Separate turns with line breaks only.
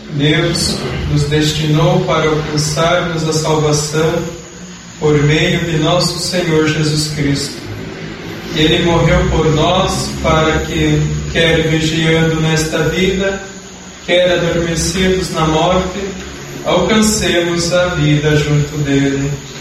Deus nos destinou para alcançarmos a salvação por meio de nosso Senhor Jesus Cristo. Ele morreu por nós para que, quer vigiando nesta vida, quer adormecidos na morte, alcancemos a vida junto dele.